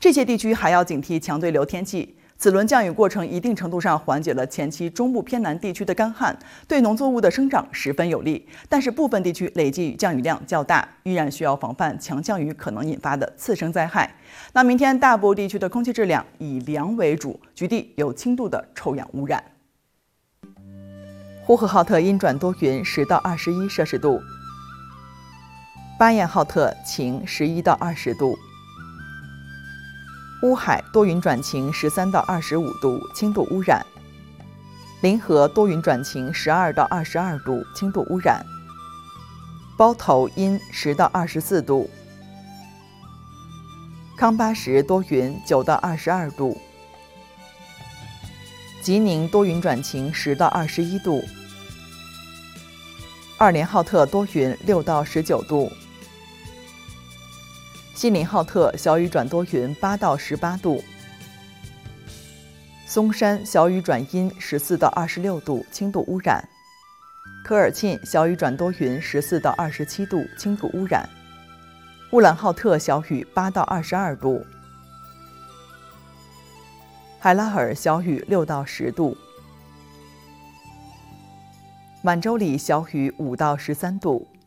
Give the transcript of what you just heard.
这些地区还要警惕强对流天气。此轮降雨过程一定程度上缓解了前期中部偏南地区的干旱，对农作物的生长十分有利。但是部分地区累计降雨量较大，依然需要防范强降雨可能引发的次生灾害。那明天大部地区的空气质量以良为主，局地有轻度的臭氧污染。呼和浩特阴转多云，10到21摄氏度；巴彦浩特晴，11到20度。乌海多云转晴，13到25度，轻度污染；临河多云转晴，12到22度，轻度污染；包头阴10到24度；康巴什多云9到22度；吉宁多云转晴10到21度；二连浩特多云6到19度。锡林浩特小雨转多云8到18度，松山小雨转阴14到26度，轻度污染；科尔沁小雨转多云14到27度，轻度污染；乌兰浩特小雨8到22度；海拉尔小雨6到10度；满洲里小雨5到13度。